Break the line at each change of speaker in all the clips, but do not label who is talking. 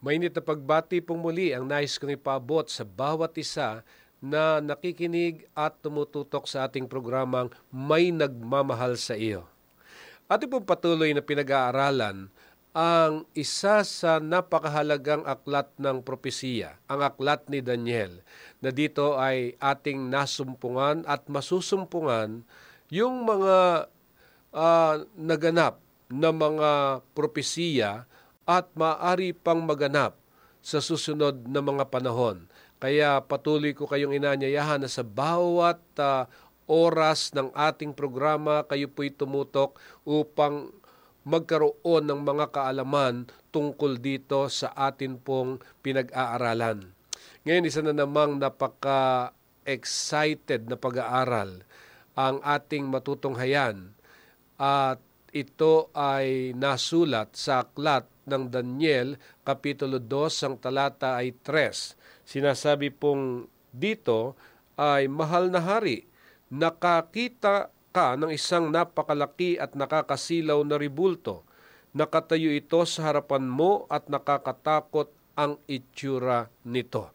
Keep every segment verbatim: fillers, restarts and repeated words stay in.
Mainit na pagbati pong muli ang nais kong ipaabot sa bawat isa na nakikinig at tumututok sa ating programang May Nagmamahal sa Iyo. Ating pong patuloy na pinag-aaralan ang isa sa napakahalagang aklat ng propesiya, ang aklat ni Daniel, na dito ay ating nasumpungan at masusumpungan yung mga uh, naganap na mga propesiya at maaari pang maganap sa susunod na mga panahon. Kaya patuloy ko kayong inanyayahan na sa bawat uh, oras ng ating programa, kayo po'y tumutok upang magkaroon ng mga kaalaman tungkol dito sa atin pong pinag-aaralan. Ngayon, isa na namang napaka-excited na pag-aaral ang ating matutunghayan at ito ay nasulat sa aklat ng Daniel, Kapitulo two, ang talata ay tres. Sinasabi pong dito ay, mahal na hari, nakakita ka ng isang napakalaki at nakakasilaw na ribulto. Nakatayo ito sa harapan mo at nakakatakot ang itsura nito.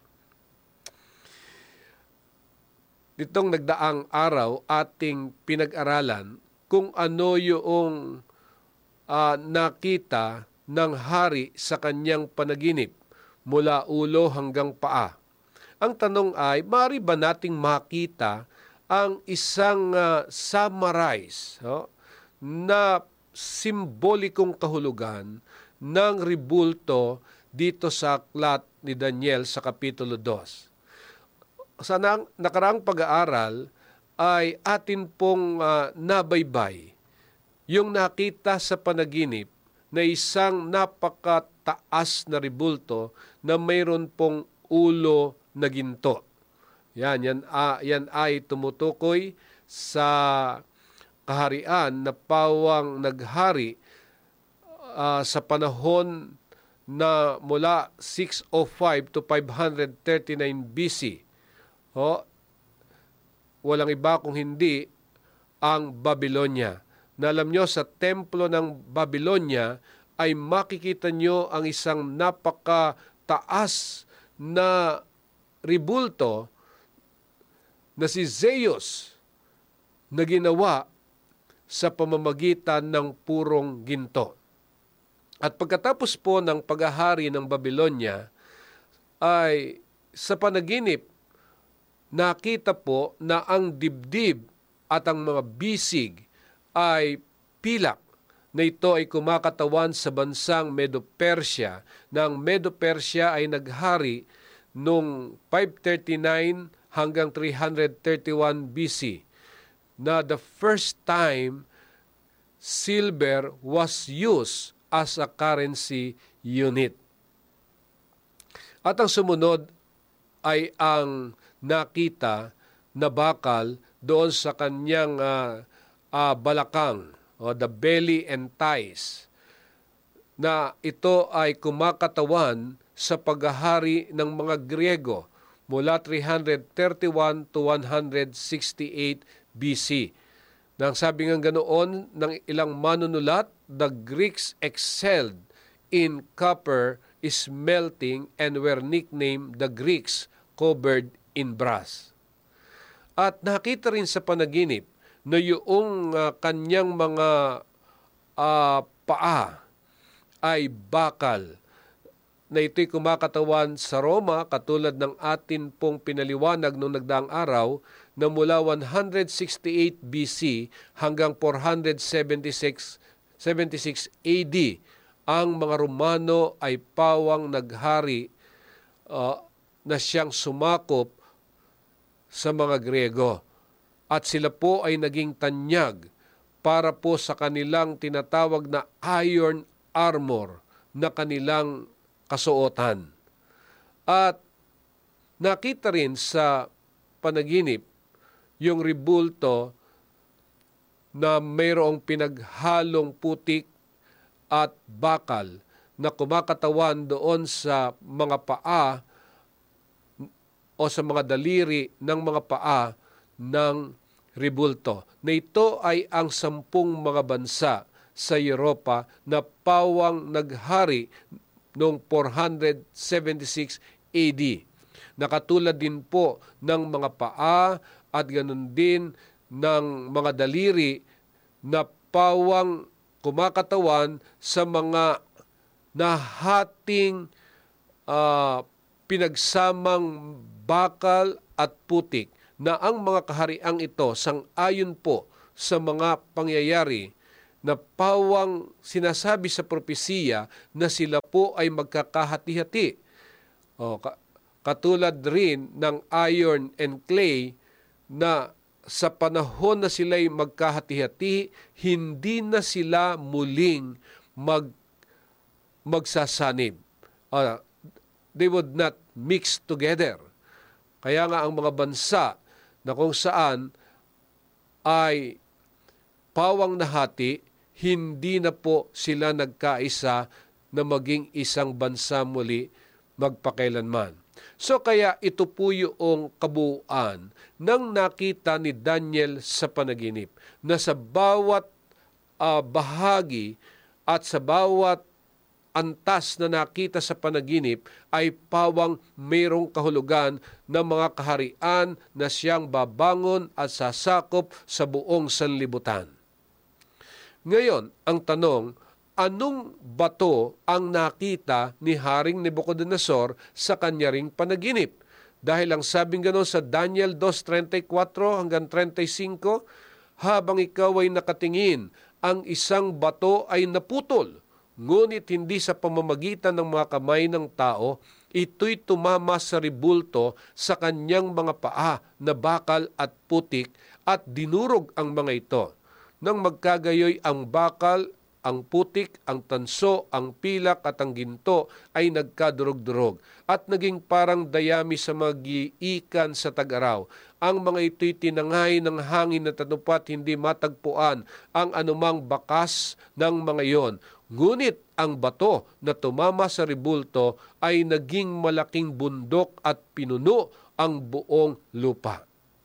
Ditong nagdaang araw ating pinag-aralan kung ano yung uh, nakita ng hari sa kanyang panaginip mula ulo hanggang paa. Ang tanong ay, maaari ba nating makita ang isang uh, summarize no, na simbolikong kahulugan ng ribulto dito sa aklat ni Daniel sa Kapitulo two? Sa nakaraang pag-aaral ay atin pong uh, nabaybay yung nakita sa panaginip na isang napakataas na ribulto na mayroon pong ulo na ginto. Yan, yan, uh, yan ay tumutukoy sa kaharian na pawang naghari uh, sa panahon na mula six oh five to five thirty-nine B C. O, walang iba kung hindi ang Babylonia. Na alam nyo, sa templo ng Babylonia ay makikita nyo ang isang napakataas na ribulto na si Zeus na ginawa sa pamamagitan ng purong ginto. At pagkatapos po ng paghahari ng Babylonia ay sa panaginip nakita po na ang dibdib at ang mga bisig ay pilak na ito ay kumakatawan sa bansang Medo-Persia, na ang Medo-Persia ay naghari noong five thirty-nine hanggang three thirty-one B C, na the first time silver was used as a currency unit. At ang sumunod ay ang nakita na bakal doon sa kanyang uh, uh, balakang o the belly and thighs, na ito ay kumakatawan sa paghahari ng mga Griego mula three thirty-one to one sixty-eight B C. Nang sabi nga ganoon ng ilang manunulat, the Greeks excelled in copper smelting and were nicknamed the Greeks covered in brass. At nakita rin sa panaginip na yung uh, kanyang mga uh, paa ay bakal, na ito'y kumakatawan sa Roma, katulad ng atin pong pinaliwanag noong nagdaang araw, na mula one sixty-eight B C hanggang four seventy-six A D, ang mga Romano ay pawang naghari uh, na siyang sumakop sa mga Griego. At sila po ay naging tanyag para po sa kanilang tinatawag na iron armor na kanilang kasuotan. At nakita rin sa panaginip yung ribulto na mayroong pinaghalong putik at bakal na kumakatawan doon sa mga paa o sa mga daliri ng mga paa ng ribulto. Na ito ay ang sampung mga bansa sa Europa na pawang naghari noong four seventy-six A D. Nakatulad din po ng mga paa at ganun din ng mga daliri na pawang kumakatawan sa mga nahating uh, pinagsamang bakal at putik na ang mga kahariang ito sang-ayon po sa mga pangyayari na pawang sinasabi sa propesiya na sila po ay magkakahati-hati. O, katulad rin ng iron and clay na sa panahon na sila'y magkahati-hati, hindi na sila muling mag, magsasanib. Uh, they would not mix together. Kaya nga ang mga bansa na kung saan ay pawang nahati, hindi na po sila nagkaisa na maging isang bansa muli magpakailanman. So kaya ito po yung kabuuan ng nakita ni Daniel sa panaginip, na sa bawat uh, bahagi at sa bawat antas na nakita sa panaginip ay pawang mayroong kahulugan ng mga kaharian na siyang babangon at sasakop sa buong sanlibutan. Ngayon, ang tanong, anong bato ang nakita ni Haring Nebuchadnezzar sa kanya ring panaginip? Dahil ang sabing gano'n sa Daniel two thirty-four hanggang thirty-five, habang ikaw ay nakatingin, ang isang bato ay naputol, ngunit hindi sa pamamagitan ng mga kamay ng tao, ito'y tumama sa ribulto sa kanyang mga paa na bakal at putik at dinurog ang mga ito. Nang magkagayoy ang bakal, ang putik, ang tanso, ang pilak at ang ginto ay nagkadurog-durog at naging parang dayami sa mag-iikan sa tag-araw. Ang mga ito'y tinangay ng hangin na tanupat, hindi matagpuan ang anumang bakas ng mga iyon. Ngunit ang bato na tumama sa ribulto ay naging malaking bundok at pinuno ang buong lupa.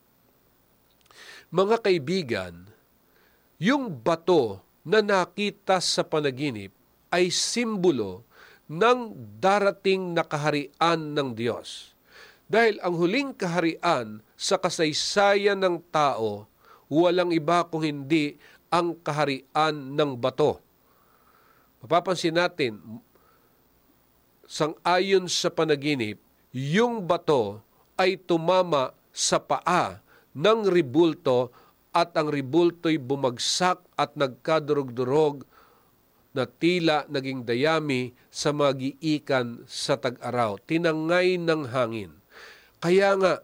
Mga kaibigan, yung bato na nakita sa panaginip ay simbolo ng darating na kaharian ng Diyos. Dahil ang huling kaharian sa kasaysayan ng tao, walang iba kung hindi ang kaharian ng bato. Mapapansin natin, sang-ayon sa panaginip, yung bato ay tumama sa paa ng ribulto at ang ribulto'y bumagsak at nagkadurog-durog na tila naging dayami sa mag-iikan sa tag-araw, tinangay ng hangin. Kaya nga,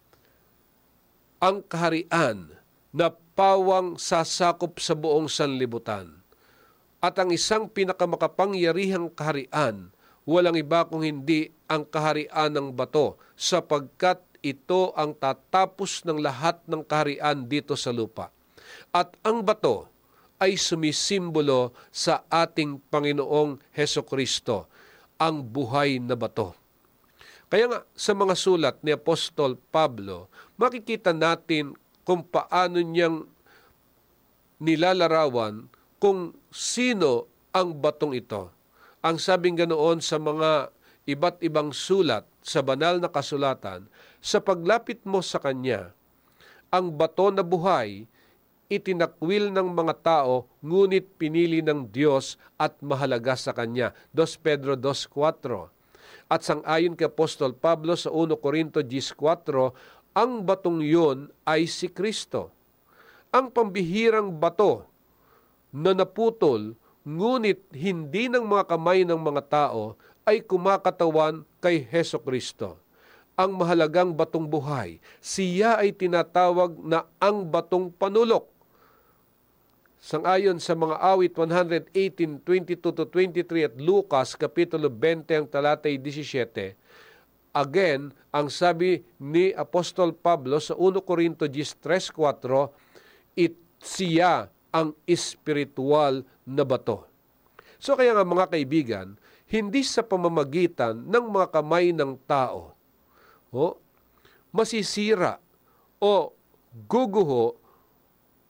ang kaharian na pawang sasakop sa buong sanlibutan at ang isang pinakamakapangyarihang kaharian, walang iba kung hindi ang kaharian ng bato, sapagkat ito ang tatapos ng lahat ng kaharian dito sa lupa. At ang bato ay sumisimbolo sa ating Panginoong Hesukristo, ang buhay na bato. Kaya nga sa mga sulat ni Apostol Pablo, makikita natin kung paano niyang nilalarawan kung sino ang batong ito. Ang sabing ganoon sa mga iba't ibang sulat sa banal na kasulatan, sa paglapit mo sa Kanya, ang bato na buhay, itinakwil ng mga tao, ngunit pinili ng Diyos at mahalaga sa Kanya. Dos Pedro two four. At sang-ayon kay Apostol Pablo sa First Corinthians four, ang batong yun ay si Kristo. Ang pambihirang bato na naputol, ngunit hindi ng mga kamay ng mga tao, ay kumakatawan kay Hesukristo. Ang mahalagang batong buhay, siya ay tinatawag na ang batong panulok. Sang-ayon sa mga awit one eighteen, twenty-two to twenty-three at Lucas Kapitulo twenty ang talatay seventeen, again, ang sabi ni Apostol Pablo sa First Corinthians three four, it siya ang espiritual na bato. So kaya nga mga kaibigan, hindi sa pamamagitan ng mga kamay ng tao, o masisira o guguho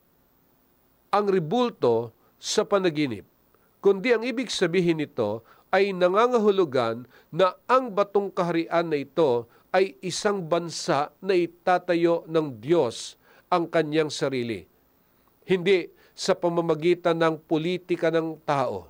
ang ribulto sa panaginip, kundi ang ibig sabihin nito ay nangangahulugan na ang batong kaharian na ito ay isang bansa na itatayo ng Diyos ang kanyang sarili. Hindi sa pamamagitan ng politika ng tao.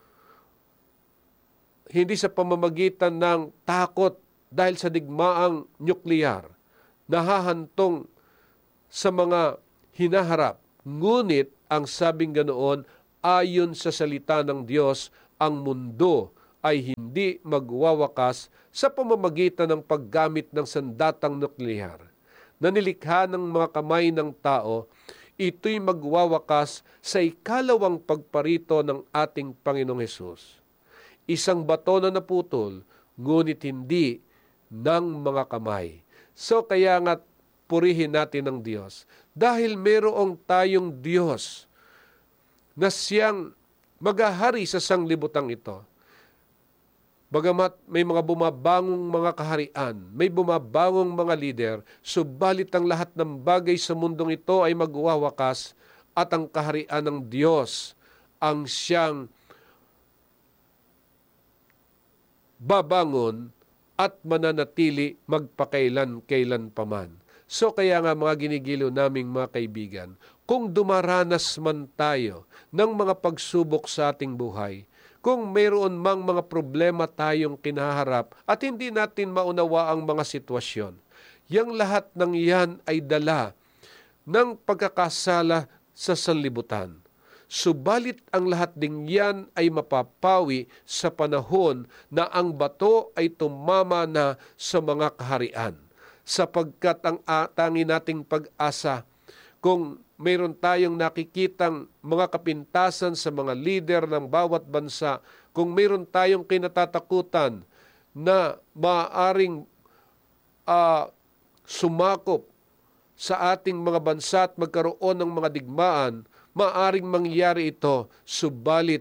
Hindi sa pamamagitan ng takot dahil sa digmaang nuklear, nahahantong sa mga hinaharap. Ngunit ang sabing ganoon, ayon sa salita ng Diyos, ang mundo ay hindi magwawakas sa pamamagitan ng paggamit ng sandatang nuklear na nilikha ng mga kamay ng tao. Ito'y magwawakas sa ikalawang pagparito ng ating Panginoong Hesus. Isang bato na naputol, ngunit hindi ng mga kamay. So kaya nga purihin natin ang Diyos. Dahil mayroong tayong Diyos na siyang maghahari sa sanglibutang ito. Bagamat may mga bumabangong mga kaharian, may bumabangong mga lider, subalit ang lahat ng bagay sa mundong ito ay magwawakas at ang kaharian ng Diyos ang siyang babangon at mananatili magpakailan-kailan paman. So kaya nga mga ginigiliw naming mga kaibigan, kung dumaranas man tayo ng mga pagsubok sa ating buhay, kung mayroon mang mga problema tayong kinaharap at hindi natin maunawa ang mga sitwasyon, yang lahat ng yan ay dala ng pagkakasala sa sanlibutan. Subalit ang lahat ding yan ay mapapawi sa panahon na ang bato ay tumama na sa mga kaharian. Sapagkat ang atangin nating pag-asa, kung mayroon tayong nakikitang mga kapintasan sa mga lider ng bawat bansa, kung mayroon tayong kinatatakutan na maaaring uh, sumakop sa ating mga bansa at magkaroon ng mga digmaan, maaaring mangyari ito, subalit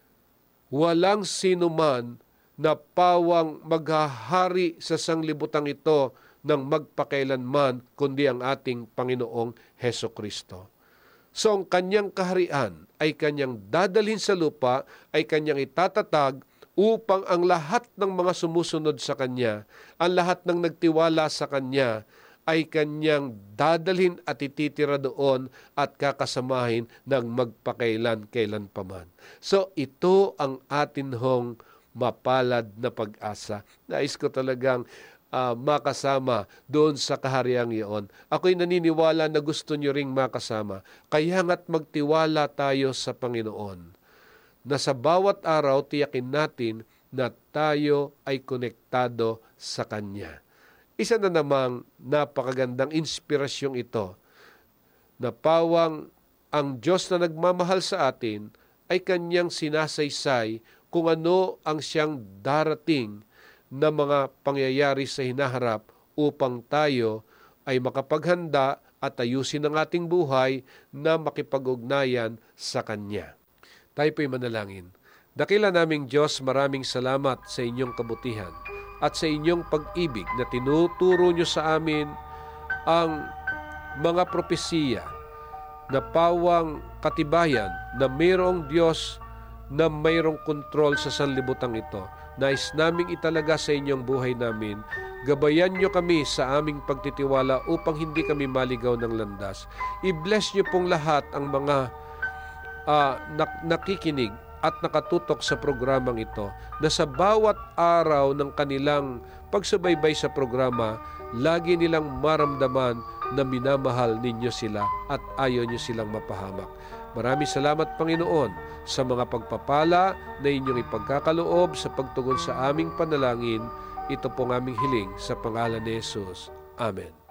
walang sinuman na pawang maghahari sa sanglibutang ito ng magpakailanman, kundi ang ating Panginoong Hesukristo. So ang kanyang kaharian ay kanyang dadalhin sa lupa, ay kanyang itatatag upang ang lahat ng mga sumusunod sa kanya, ang lahat ng nagtiwala sa kanya, ay kanyang dadalhin at ititira doon at kakasamahin ng magpakailan-kailan paman. So ito ang atin hong mapalad na pag-asa. Nais ko talagang Uh, makasama doon sa kahariang iyon. Ako'y naniniwala na gusto nyo ring makasama. Kaya nga't magtiwala tayo sa Panginoon na sa bawat araw tiyakin natin na tayo ay konektado sa Kanya. Isa na namang napakagandang inspirasyong ito na pawang ang Diyos na nagmamahal sa atin ay Kanyang sinasaysay kung ano ang siyang darating na mga pangyayari sa hinaharap upang tayo ay makapaghanda at ayusin ang ating buhay na makipag-ugnayan sa Kanya. Tayo po'y manalangin. Dakila naming Diyos, maraming salamat sa inyong kabutihan at sa inyong pag-ibig na tinuturo nyo sa amin ang mga propesiya na pawang katibayan na mayroong Diyos na mayroong kontrol sa sanlibutan ito. Nais naming italaga sa inyong buhay namin. Gabayan nyo kami sa aming pagtitiwala upang hindi kami maligaw ng landas. I-bless nyo pong lahat ang mga uh, nak- nakikinig at nakatutok sa programang ito, na sa bawat araw ng kanilang pagsubaybay sa programa, lagi nilang maramdaman na minamahal ninyo sila at ayaw nyo silang mapahamak. Maraming salamat, Panginoon, sa mga pagpapala na inyong ipagkakaloob sa pagtugon sa aming panalangin. Ito pong aming hiling sa pangalan ni Jesus. Amen.